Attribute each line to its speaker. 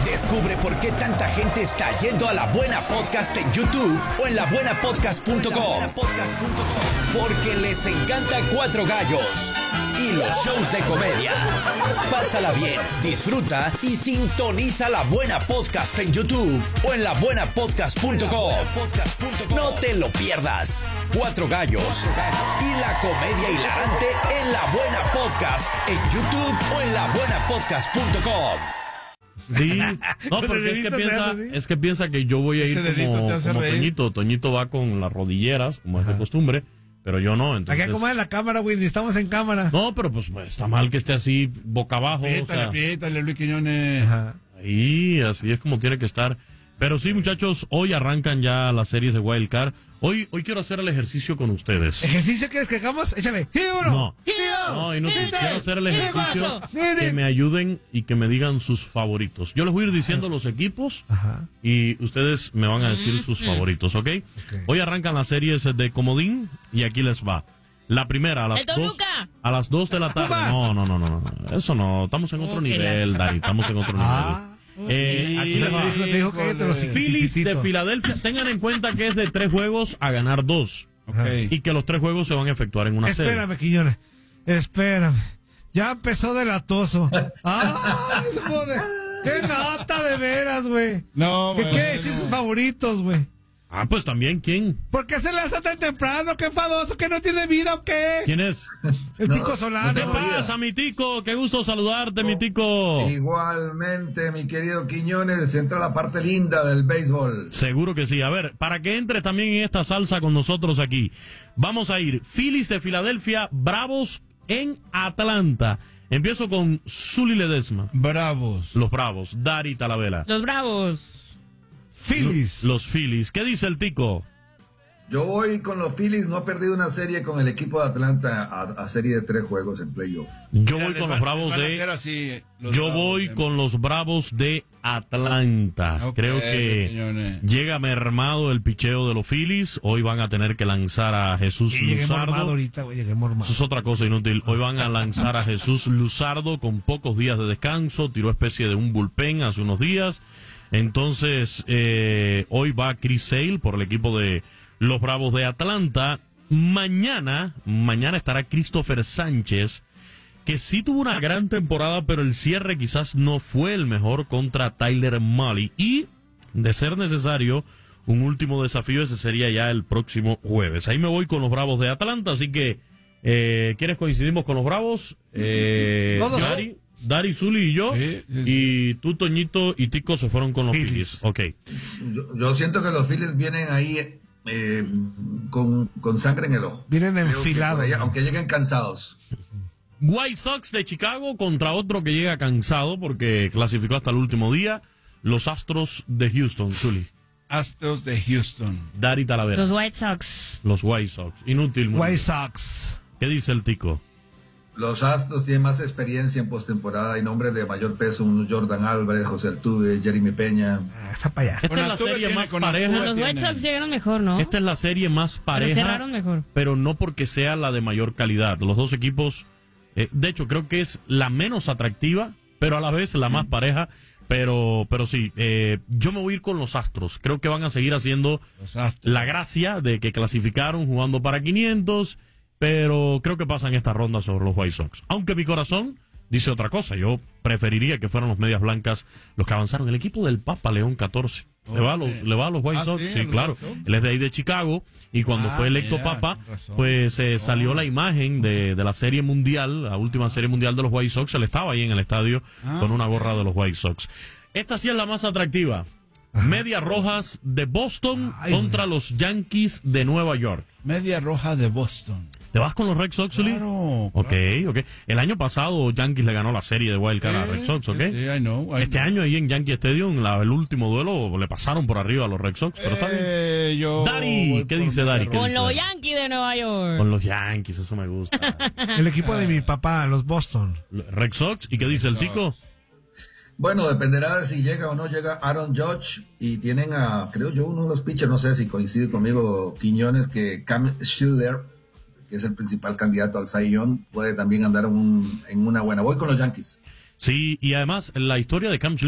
Speaker 1: Descubre por qué tanta gente está yendo a La Buena Podcast en YouTube o en labuenapodcast.com. Porque les encanta Cuatro Gallos y los shows de comedia. Pásala bien, disfruta y sintoniza La Buena Podcast en YouTube o en labuenapodcast.com. No te lo pierdas. Cuatro Gallos y la comedia hilarante en La Buena Podcast en YouTube o en labuenapodcast.com.
Speaker 2: Sí, no, porque es que piensa que yo voy a ir como Toñito. Toñito va con las rodilleras, como es de costumbre, pero yo no. Entonces...
Speaker 3: Aquí como en la cámara, güey, ni estamos en cámara.
Speaker 2: No, pero pues está mal que esté así, boca abajo.
Speaker 4: Apriétale, Luis Quiñones.
Speaker 3: Ajá.
Speaker 2: Ahí, así es como tiene que estar. Pero sí, muchachos, hoy arrancan ya las series de Wild Card. Hoy quiero hacer el ejercicio con ustedes.
Speaker 3: ¿Ejercicio quieres que hagamos? Échale.
Speaker 2: No, inútil. Quiero hacer el ejercicio que me ayuden y que me digan sus favoritos. Yo les voy a ir diciendo los equipos y ustedes me van a decir sus favoritos, ¿ok? Hoy arrancan las series de Comodín y aquí les va. La primera a las 2 de la tarde. No. Eso no. Estamos en otro nivel, Dari. Estamos en otro nivel. Aquí les va. Phillies de Filadelfia. Tengan en cuenta que es de 3 juegos a ganar 2. Y que los 3 juegos se van a efectuar en una serie.
Speaker 3: Espérame, Quiñones. Espérame. Ya empezó delatoso. ¡Ay, joder! ¡Qué nota de veras, güey!
Speaker 4: No,
Speaker 3: ¿Qué quiere decir sus favoritos, güey?
Speaker 2: Ah, pues también, ¿quién?
Speaker 3: ¿Por qué se lanza tan temprano? ¿Qué enfadoso? ¿Que no tiene vida o qué?
Speaker 2: ¿Quién es?
Speaker 3: El Tico Solano.
Speaker 2: ¿Qué pasa, mi Tico? Qué gusto saludarte, mi Tico.
Speaker 5: Igualmente, mi querido Quiñones, entra la parte linda del béisbol.
Speaker 2: Seguro que sí. A ver, para que entres también en esta salsa con nosotros aquí, vamos a ir Phillies de Filadelfia, Bravos en Atlanta. Empiezo con Zuli Ledesma.
Speaker 4: Bravos.
Speaker 2: Los Bravos. Dari Talavera.
Speaker 6: Los Bravos.
Speaker 3: Phillies.
Speaker 2: Los Phillies. ¿Qué dice el Tico?
Speaker 5: Yo voy con los Phillies, no ha perdido una serie con el equipo de Atlanta a serie de 3 juegos en playoff.
Speaker 2: Yo voy con los Bravos con los Bravos de Atlanta. Creo que llega mermado el picheo de los Phillies. Hoy van a tener que lanzar a Jesús Luzardo.
Speaker 3: Ahorita, güey, llegué mormado.
Speaker 2: Eso es otra cosa inútil. Hoy van a lanzar a Jesús Luzardo con pocos días de descanso. Tiró especie de un bullpen hace unos días. Entonces, hoy va Chris Sale por el equipo de los Bravos de Atlanta. Mañana estará Christopher Sánchez, que sí tuvo una gran temporada, pero el cierre quizás no fue el mejor contra Tyler Mahle. Y, de ser necesario, un último desafío, ese sería ya el próximo jueves. Ahí me voy con los Bravos de Atlanta, así que, ¿quiénes coincidimos con los Bravos?
Speaker 3: Todos.
Speaker 2: Dari, Zuli y yo, y tú, Toñito y Tico se fueron con los Phillies. Ok.
Speaker 5: Yo siento que los Phillies vienen ahí con sangre en el ojo.
Speaker 3: Vienen enfilados.
Speaker 5: Aunque lleguen cansados.
Speaker 2: White Sox de Chicago contra otro que llega cansado porque clasificó hasta el último día. Los Astros de Houston, Zuli.
Speaker 4: Astros de Houston.
Speaker 2: Dari Talavera.
Speaker 6: Los White Sox.
Speaker 2: Los White Sox. Inútil.
Speaker 3: White Sox.
Speaker 2: ¿Qué dice el Tico?
Speaker 5: Los Astros tienen más experiencia en postemporada y nombres de mayor peso, Jordan Álvarez, José Altuve, Jeremy Peña.
Speaker 3: Está payaso.
Speaker 2: Esta es la serie más pareja.
Speaker 6: Los White Sox llegaron mejor, ¿no?
Speaker 2: Esta es la serie más pareja.
Speaker 6: Pero cerraron mejor.
Speaker 2: Pero no porque sea la de mayor calidad. Los dos equipos, de hecho, creo que es la menos atractiva, pero a la vez la más pareja. Pero sí, yo me voy a ir con los Astros. Creo que van a seguir haciendo la gracia de que clasificaron jugando para 500. Pero creo que pasan esta ronda sobre los White Sox. Aunque mi corazón dice otra cosa. Yo preferiría que fueran los Medias Blancas los que avanzaron. El equipo del Papa León 14. Le va a los White Sox, sí, claro. Él es de ahí de Chicago. Y cuando fue electo Papa, pues salió la imagen de la serie mundial, la última serie mundial de los White Sox. Él estaba ahí en el estadio con una gorra de los White Sox. Esta sí es la más atractiva. Medias Rojas de Boston contra los Yankees de Nueva York.
Speaker 4: Media Roja de Boston.
Speaker 2: ¿Te vas con los Red Sox, Zuli?
Speaker 4: Claro.
Speaker 2: Ok. El año pasado Yankees le ganó la serie de Wild Card a Red Sox, ¿ok?
Speaker 4: Sí, I know.
Speaker 2: Este año ahí en Yankee Stadium, el último duelo, le pasaron por arriba a los Red Sox, pero está bien. Dari, ¿qué dice Dari?
Speaker 6: Con los Yankees de Nueva York.
Speaker 2: Con los Yankees, eso me gusta.
Speaker 3: El equipo de mi papá, los Boston.
Speaker 2: Red Sox, ¿y qué dice el Tico?
Speaker 5: Bueno, dependerá de si llega o no llega Aaron Judge y tienen creo yo, uno de los pitchers, no sé si coincide conmigo Quiñones, que Cam Schiller, que es el principal candidato al Cy Young, puede también andar en una buena. Voy con los Yankees.
Speaker 2: Sí, y además la historia de Cam